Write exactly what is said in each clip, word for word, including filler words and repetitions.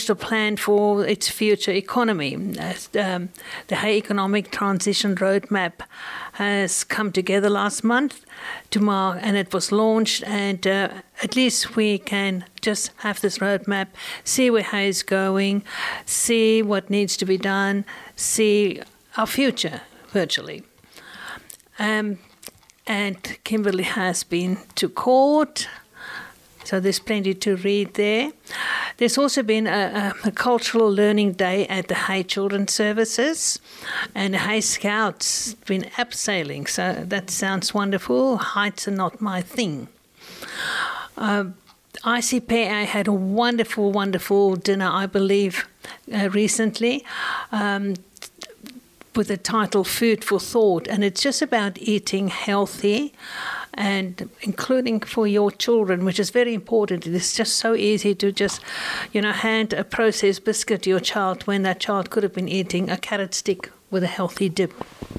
launched a plan for its future economy. Um, the Hay Economic Transition Roadmap has come together last month to mark, and it was launched, and uh, at least we can just have this roadmap, see where Hay is going, see what needs to be done, see our future virtually. Um, and Kimberley has been to court, so there's plenty to read there. There's also been a, a, a cultural learning day at the Hay Children's Services, and the Hay Scouts been abseiling, so that sounds wonderful. Heights are not my thing. Uh, I C P A had a wonderful, wonderful dinner, I believe, uh, recently, um, with the title Food for Thought, and it's just about eating healthy, and including for your children, which is very important. It's just so easy to just, you know, hand a processed biscuit to your child when that child could have been eating a carrot stick with a healthy dip.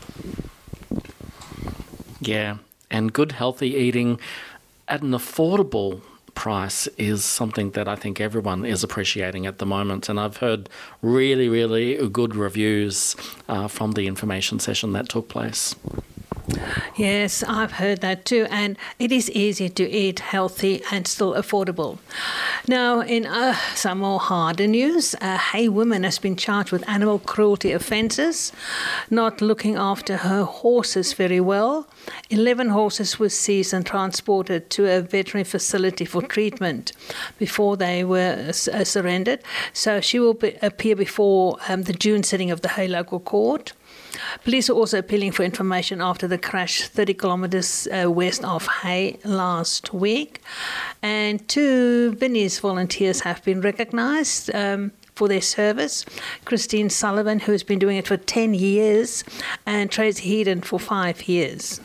Yeah, and good healthy eating at an affordable price is something that I think everyone is appreciating at the moment. And I've heard really, really good reviews uh, from the information session that took place. Yes, I've heard that too, and it is easy to eat healthy and still affordable. Now, in uh, some more harder news, a Hay woman has been charged with animal cruelty offences, not looking after her horses very well. Eleven horses were seized and transported to a veterinary facility for treatment before they were uh, surrendered. So she will be, appear before um, the June sitting of the Hay Local Court. Police are also appealing for information after the crash thirty kilometres uh, west of Hay last week. And two Vinnie's volunteers have been recognised um, for their service. Christine Sullivan, who has been doing it for ten years, and Tracy Heaton for five years.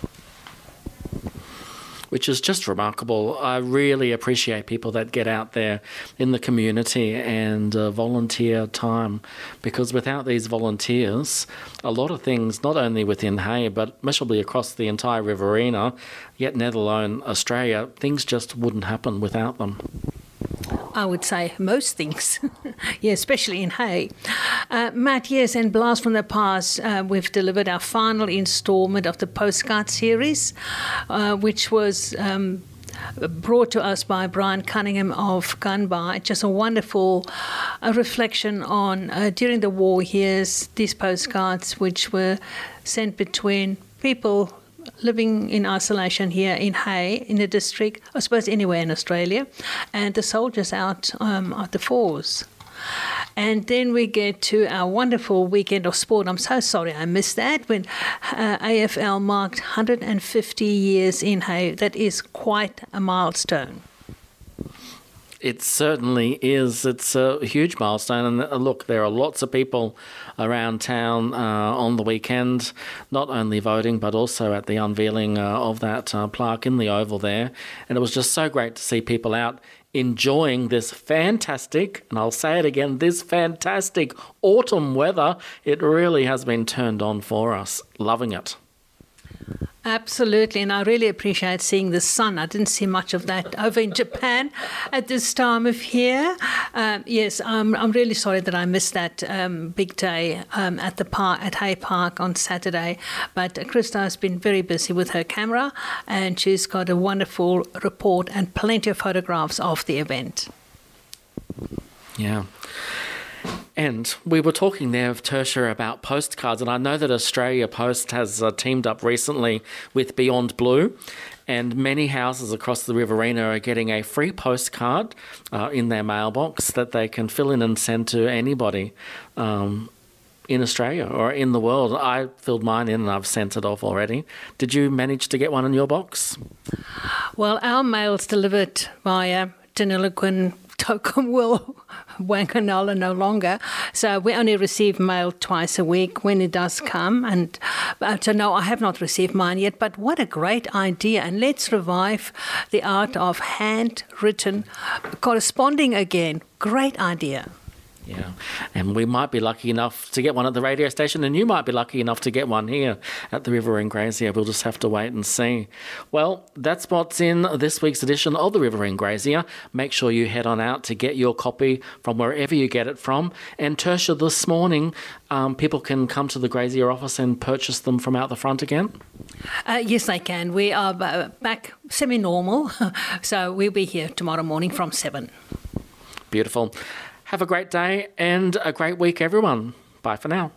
Which is just remarkable. I really appreciate people that get out there in the community and uh, volunteer time, because without these volunteers, a lot of things, not only within Hay, but measurably across the entire Riverina, yet let alone Australia, things just wouldn't happen without them. I would say most things, yeah, especially in Hay. Uh, Matt, yes, and Blast from the Past, uh, we've delivered our final instalment of the postcard series, uh, which was um, brought to us by Brian Cunningham of Gunbar. Just a wonderful uh, reflection on, uh, during the war years, these postcards which were sent between people living in isolation here in Hay, in the district, I suppose anywhere in Australia, and the soldiers out um, at the force. And then we get to our wonderful weekend of sport. I'm so sorry I missed that, when uh, A F L marked one hundred fifty years in Hay. That is quite a milestone. It certainly is. It's a huge milestone. And look, there are lots of people around town uh, on the weekend, not only voting, but also at the unveiling uh, of that uh, plaque in the Oval there. And it was just so great to see people out enjoying this fantastic, and I'll say it again, this fantastic autumn weather. It really has been turned on for us. Loving it. Absolutely, and I really appreciate seeing the sun. I didn't see much of that over in Japan at this time of year. Um, yes, I'm, I'm really sorry that I missed that um, big day um, at the park, at Hay Park on Saturday. But Krista has been very busy with her camera, and she's got a wonderful report and plenty of photographs of the event. Yeah. And we were talking there of Tertia about postcards, and I know that Australia Post has uh, teamed up recently with Beyond Blue, and many houses across the Riverina are getting a free postcard uh, in their mailbox that they can fill in and send to anybody um, in Australia or in the world. I filled mine in and I've sent it off already. Did you manage to get one in your box? Well, our mail's delivered via Deniliquin, Tocumwell, Wanganala no longer. So we only receive mail twice a week when it does come. And uh, so no, I have not received mine yet. But what a great idea. And let's revive the art of handwritten corresponding again. Great idea. Yeah, and we might be lucky enough to get one at the radio station, and you might be lucky enough to get one here at the Riverine Grazier. We'll just have to wait and see. Well, that's what's in this week's edition of the Riverine Grazier. Make sure you head on out to get your copy from wherever you get it from. And Tertia, this morning, um, people can come to the Grazier office and purchase them from out the front again? Uh, yes, they can. We are uh, back semi-normal, so we'll be here tomorrow morning from seven. Beautiful. Have a great day and a great week, everyone. Bye for now.